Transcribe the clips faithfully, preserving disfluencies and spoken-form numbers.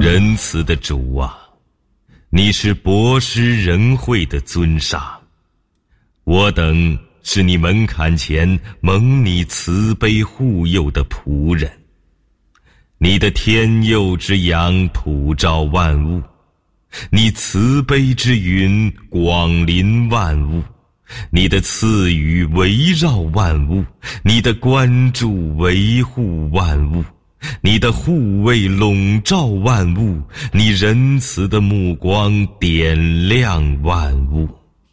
仁慈的主啊，你是博施仁惠的尊上，我等是你门槛前蒙你慈悲护佑的仆人。你的天佑之阳普照万物，你慈悲之云广临万物，你的赐予围绕万物，你的关注维护万物，你的护卫笼罩万物，你仁慈的目光点亮万物。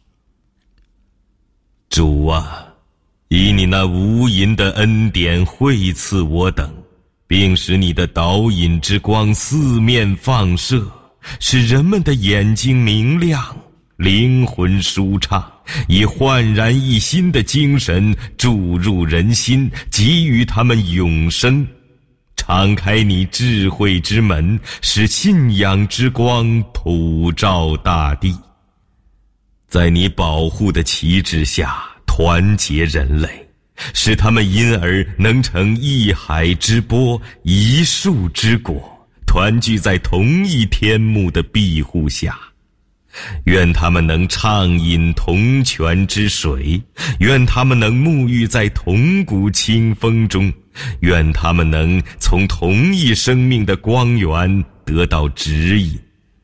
主啊，以你那无垠的恩典惠赐我等，并使你的导引之光四面放射，使人们的眼睛明亮，灵魂舒畅，以焕然一新的精神注入人心，给予他们永生。敞开你智慧之门，使信仰之光普照大地。在你保护的旗帜下团结人类，使他们因而能成一海之波，一树之果，团聚在同一天幕的庇护下。愿他们能畅饮同泉之水，愿他们能沐浴在同股清风中，愿他们能从同一生命的光源得到指引。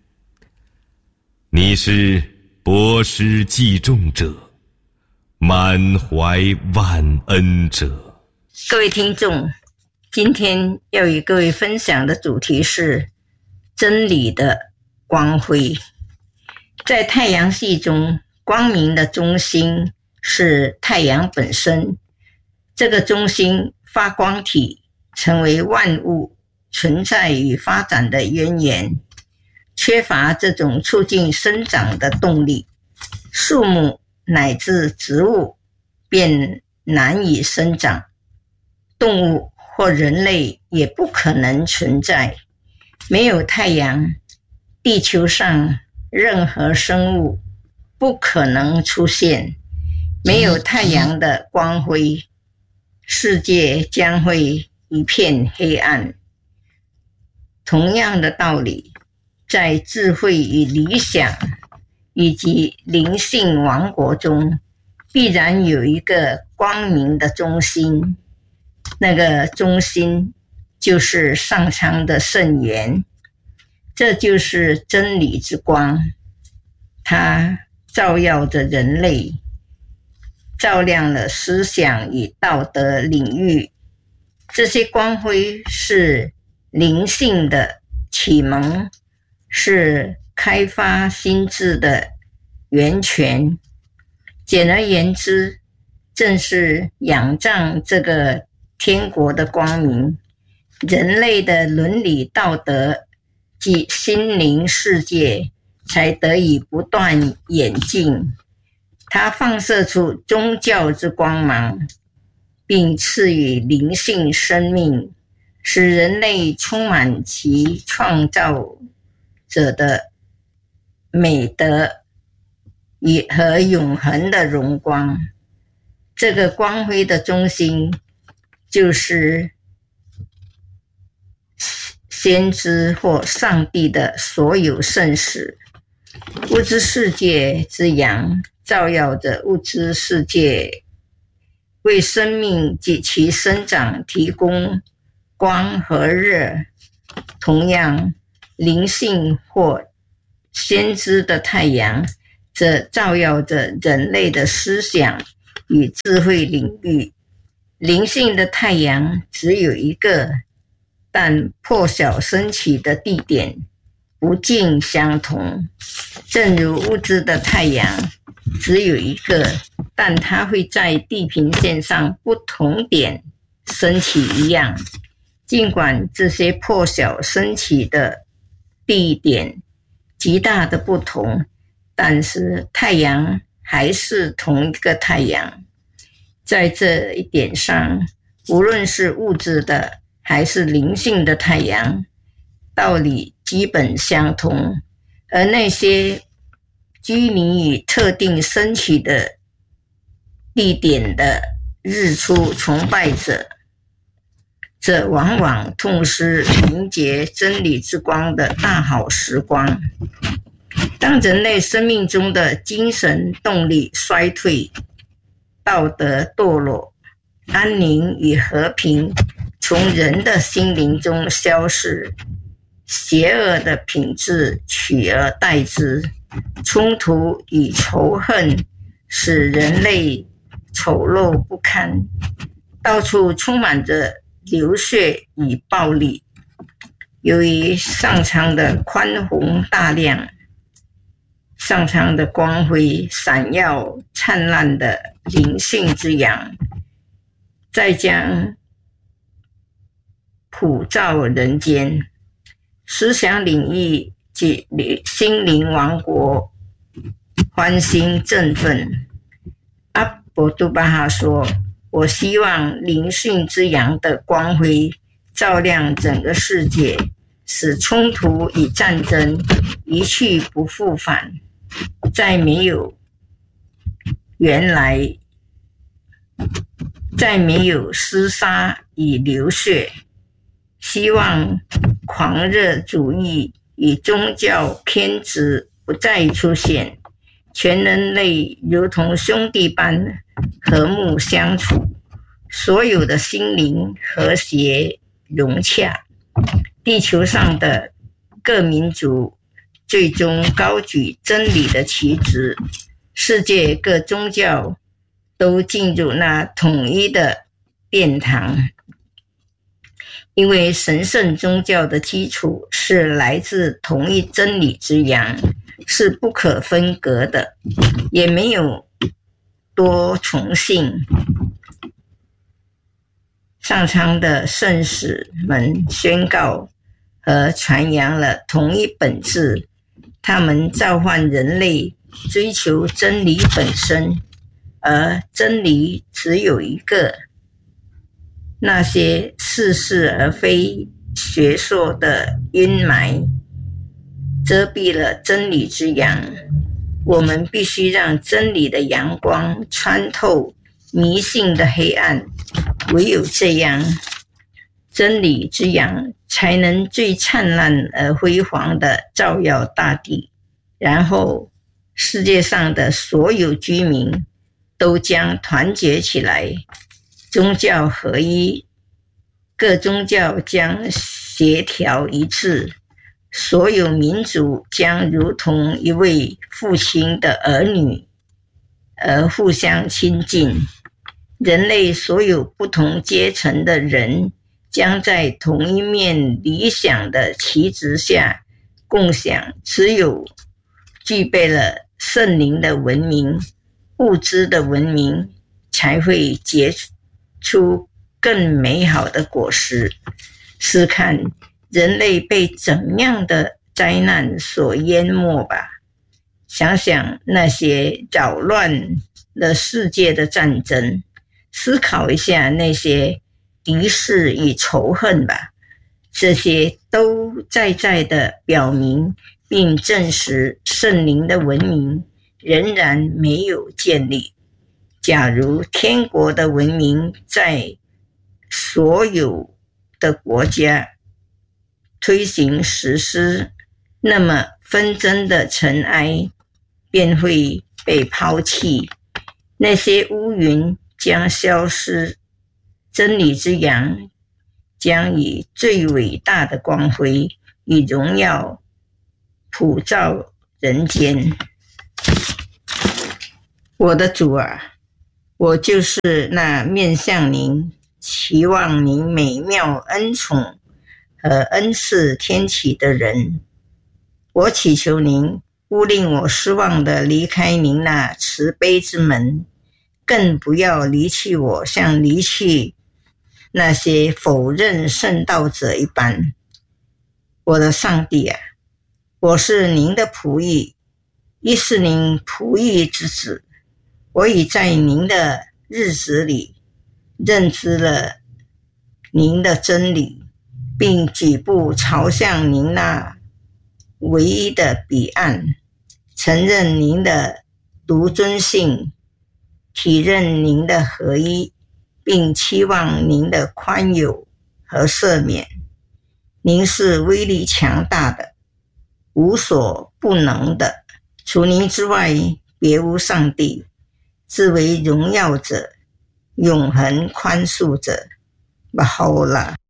你是博施济众者，满怀万恩者。 各位听众，今天要与各位分享的主题是真理的光辉。在太阳系中，光明的中心是太阳本身，这个中心发光体成为万物存在与发展的渊源。缺乏这种促进生长的动力，树木乃至植物便难以生长，动物或人类也不可能存在。没有太阳，地球上任何生物不可能出现。没有太阳的光辉，世界将会一片黑暗。同样的道理，在智慧与理想以及灵性王国中，必然有一个光明的中心，那个中心就是上苍的圣言，这就是真理之光，它照耀着人类，照亮了思想与道德领域。这些光辉是灵性的启蒙，是开发心智的源泉。简而言之，正是仰仗这个天国的光明，人类的伦理道德及心灵世界才得以不断演进。它放射出宗教之光芒，并赐予灵性生命，使人类充满其创造者的美德与和永恒的荣光。这个光辉的中心就是先知或上帝的所有圣使。物质世界之阳照耀着物质世界，为生命及其生长提供光和热。同样，灵性或先知的太阳则照耀着人类的思想与智慧领域。灵性的太阳只有一个，但破晓升起的地点不尽相同。正如物质的太阳只有一个，但它会在地平线上不同点升起一样。尽管这些破晓升起的地点极大的不同，但是太阳还是同一个太阳。在这一点上，无论是物质的还是灵性的太阳，道理基本相同。而那些拘泥于特定升起的地点的日出崇拜者， 这往往痛失凝结真理之光的大好时光。当人类生命中的精神动力衰退，道德堕落，安宁与和平从人的心灵中消失，邪恶的品质取而代之，冲突与仇恨使人类丑陋不堪，到处充满着流血与暴力。由于上苍的宽宏大量，上苍的光辉闪耀灿烂的灵性之阳，再将普照人间，思想领域及心灵王国欢欣振奋。阿博都巴哈说，我希望灵性之阳的光辉照亮整个世界，使冲突与战争一去不复返，再没有原来再没有厮杀与流血。希望狂热主义与宗教偏执不再出现，全人类如同兄弟般和睦相处，所有的心灵和谐融洽。地球上的各民族最终高举真理的旗帜，世界各宗教都进入那统一的殿堂。因为神圣宗教的基础是来自同一真理之阳，是不可分割的，也没有多重性。上苍的圣使们宣告和传扬了同一本质，他们召唤人类追求真理本身，而真理只有一个。那些似是而非学说的阴霾遮蔽了真理之阳，我们必须让真理的阳光穿透迷信的黑暗，唯有这样，真理之阳才能最灿烂而辉煌地照耀大地，然后世界上的所有居民都将团结起来，宗教合一，各宗教将协调一致，所有民族将如同一位父亲的儿女而互相亲近，人类所有不同阶层的人将在同一面理想的旗帜下共享。只有具备了圣灵的文明，物质的文明才会结出更美好的果实。试看人类被怎样的灾难所淹没吧，想想那些扰乱了世界的战争，思考一下那些敌视与仇恨吧，这些都在在的表明并证实圣灵的文明仍然没有建立。假如天国的文明在所有的国家推行实施，那么纷争的尘埃便会被抛弃，那些乌云将消失，真理之阳将以最伟大的光辉与荣耀普照人间。我的主啊，我就是那面向您，期望您美妙恩宠和恩赐天启的人。我祈求您勿令我失望地离开您那慈悲之门，更不要离弃我，像离弃那些否认圣道者一般。我的上帝啊，我是您的仆役，亦是您仆役之子。我已在您的日子里认知了您的真理，并举步朝向您那唯一的彼岸，承认您的独尊性，体认您的合一，并期望您的宽宥和赦免。您是威力强大的，无所不能的，除您之外别无上帝，自为荣耀者，永恒宽恕者。巴哈欧拉。